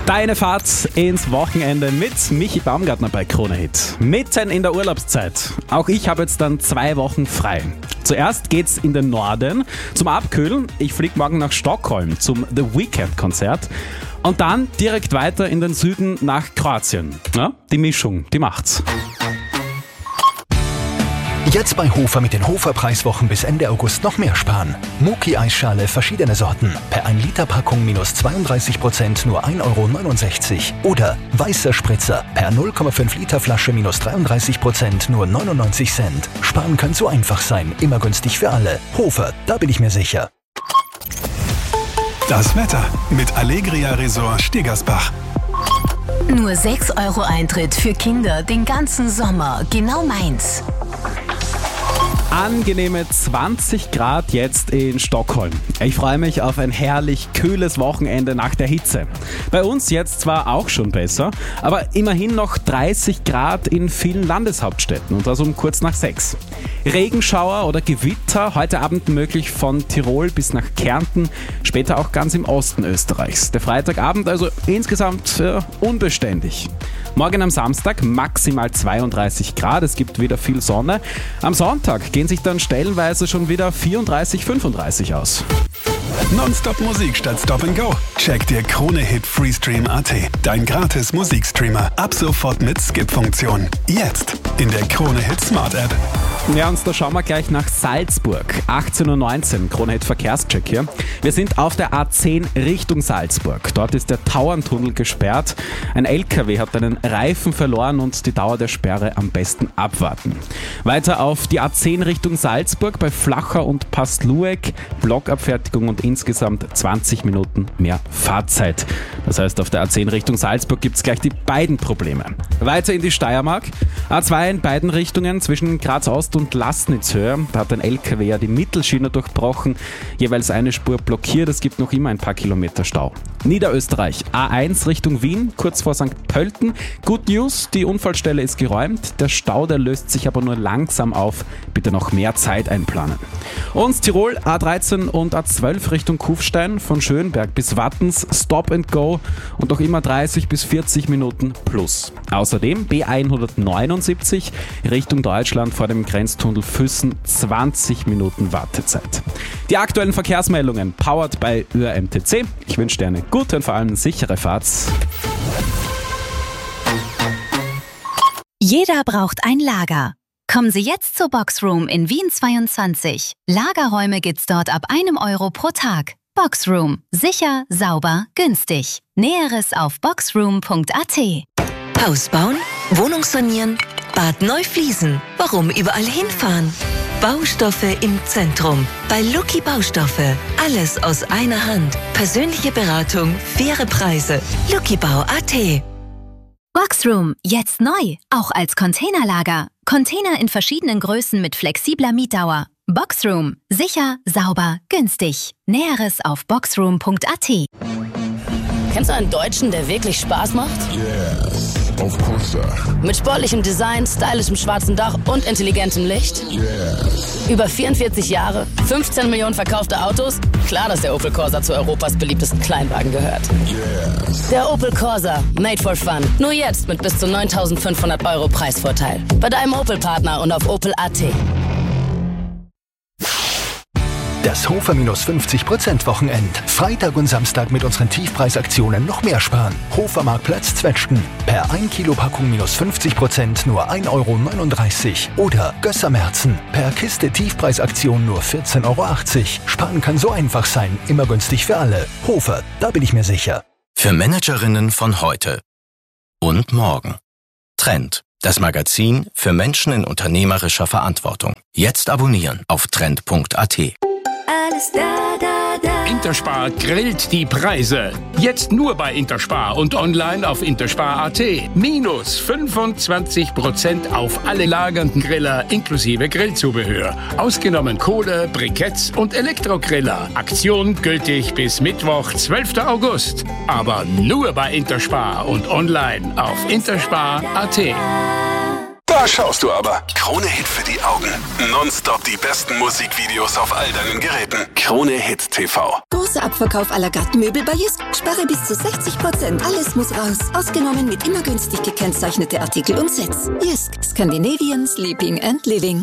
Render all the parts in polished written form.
Deine Fahrt ins Wochenende mit Michi Baumgartner bei Krone Hit. Mitten in der Urlaubszeit. Auch ich habe jetzt dann 2 Wochen frei. Zuerst geht's in den Norden zum Abkühlen. Ich fliege morgen nach Stockholm zum The Weeknd-Konzert. Und dann direkt weiter in den Süden nach Kroatien. Ja, die Mischung, die macht's. Jetzt bei Hofer mit den Hofer-Preiswochen bis Ende August noch mehr sparen. Muki-Eisschale verschiedene Sorten. Per 1 Liter Packung minus 32%, nur 1,69 €. Oder weißer Spritzer. Per 0,5 Liter Flasche minus 33%, nur 99 Cent. Sparen kann so einfach sein. Immer günstig für alle. Hofer, da bin ich mir sicher. Das Wetter mit Allegria Resort Stegersbach. Nur 6 € Eintritt für Kinder den ganzen Sommer. Genau meins. Angenehme 20 Grad jetzt in Stockholm. Ich freue mich auf ein herrlich kühles Wochenende nach der Hitze. Bei uns jetzt zwar auch schon besser, aber immerhin noch 30 Grad in vielen Landeshauptstädten und das um kurz nach 6. Regenschauer oder Gewitter heute Abend möglich von Tirol bis nach Kärnten, später auch ganz im Osten Österreichs. Der Freitagabend also insgesamt unbeständig. Morgen am Samstag maximal 32 Grad, es gibt wieder viel Sonne. Am Sonntag gehen sich dann stellenweise schon wieder 34, 35 aus. Nonstop Musik statt Stop and Go. Check dir Krone Hit Freestream.at. Dein gratis Musikstreamer. Ab sofort mit Skip-Funktion. Jetzt in der Krone Hit Smart App. Ja, und da schauen wir gleich nach Salzburg. 18:19 Uhr, Krone Hit Verkehrscheck hier. Wir sind auf der A10 Richtung Salzburg. Dort ist der Tauerntunnel gesperrt. Ein LKW hat einen Reifen verloren und die Dauer der Sperre am besten abwarten. Weiter auf die A10 Richtung Salzburg bei Flachau und Pastlueck. Blockabfertigung und insgesamt 20 Minuten mehr Fahrzeit. Das heißt, auf der A10 Richtung Salzburg gibt es gleich die beiden Probleme. Weiter in die Steiermark. A2 in beiden Richtungen zwischen Graz Ost und Laßnitzhöhe. Da hat ein LKW ja die Mittelschiene durchbrochen, jeweils eine Spur blockiert. Es gibt noch immer ein paar Kilometer Stau. Niederösterreich, A1 Richtung Wien, kurz vor St. Pölten. Good News, die Unfallstelle ist geräumt. Der Stau, der löst sich aber nur langsam auf. Bitte noch mehr Zeit einplanen. Und Tirol, A13 und A12 Richtung Kufstein, von Schönberg bis Wattens, Stop and Go und noch immer 30 bis 40 Minuten plus. Außerdem B179 Richtung Deutschland vor dem Grenztunnel Füssen, 20 Minuten Wartezeit. Die aktuellen Verkehrsmeldungen powered by ÖRMTC. Ich wünsche dir eine gute und vor allem sichere Fahrt. Jeder braucht ein Lager. Kommen Sie jetzt zur Boxroom in Wien 22. Lagerräume gibt's dort ab 1 € pro Tag. Boxroom. Sicher, sauber, günstig. Näheres auf boxroom.at. Haus bauen? Wohnung sanieren? Bad neu fließen? Warum überall hinfahren? Baustoffe im Zentrum. Bei Lucky Baustoffe. Alles aus einer Hand. Persönliche Beratung, faire Preise. luckybau.at. Boxroom, jetzt neu, auch als Containerlager. Container in verschiedenen Größen mit flexibler Mietdauer. Boxroom, sicher, sauber, günstig. Näheres auf boxroom.at. Kennst du einen Deutschen, der wirklich Spaß macht? Yes, of course, sir. Mit sportlichem Design, stylischem schwarzen Dach und intelligentem Licht? Yes. Über 44 Jahre, 15 Millionen verkaufte Autos? Klar, dass der Opel Corsa zu Europas beliebtesten Kleinwagen gehört. Yes. Der Opel Corsa, made for fun. Nur jetzt mit bis zu 9.500 € Preisvorteil. Bei deinem Opel-Partner und auf opel.at. Das Hofer minus 50% Wochenend. Freitag und Samstag mit unseren Tiefpreisaktionen noch mehr sparen. Hofer Marktplatz Zwetschgen. Per 1 Kilo Packung minus 50%, nur 1,39 €. Oder Gösser Merzen. Per Kiste Tiefpreisaktion nur 14,80 €. Sparen kann so einfach sein. Immer günstig für alle. Hofer, da bin ich mir sicher. Für Managerinnen von heute und morgen. Trend. Das Magazin für Menschen in unternehmerischer Verantwortung. Jetzt abonnieren auf trend.at. Alles da, da, da. Interspar grillt die Preise. Jetzt nur bei Interspar und online auf interspar.at. Minus 25% auf alle lagernden Griller inklusive Grillzubehör. Ausgenommen Kohle, Briketts und Elektrogriller. Aktion gültig bis Mittwoch, 12. August. Aber nur bei Interspar und online auf interspar.at. Da schaust du aber. Krone Hit für die Augen. Nonstop die besten Musikvideos auf all deinen Geräten. Krone Hit TV. Großer Abverkauf aller Gartenmöbel bei Jysk. Spare bis zu 60%. Alles muss raus. Ausgenommen mit immer günstig gekennzeichnete Artikel und Sets. Jysk. Scandinavian Sleeping and Living.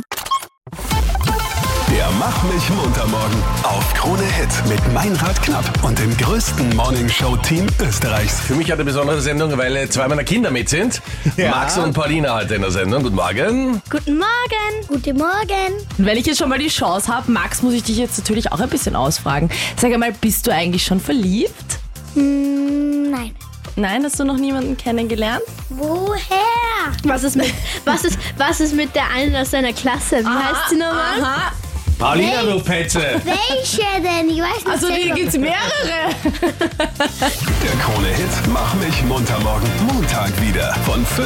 Der Mach mich munter morgen auf Krone Hit mit Meinrad Knapp und dem größten Morningshow-Team Österreichs. Für mich eine besondere Sendung, weil zwei meiner Kinder mit sind. Ja. Max und Paulina heute in der Sendung. Guten Morgen. Guten Morgen. Guten Morgen. Und wenn ich jetzt schon mal die Chance habe, Max, muss ich dich jetzt natürlich auch ein bisschen ausfragen. Sag einmal, bist du eigentlich schon verliebt? Nein. Nein, hast du noch niemanden kennengelernt? Woher? Was ist mit der einen aus deiner Klasse? Wie heißt sie nochmal? Aha. Paulina, du Petze. Welche denn? Ich weiß nicht. Also die gibt's mehrere. Der Krone Hit Mach mich munter morgen. Montag wieder von 5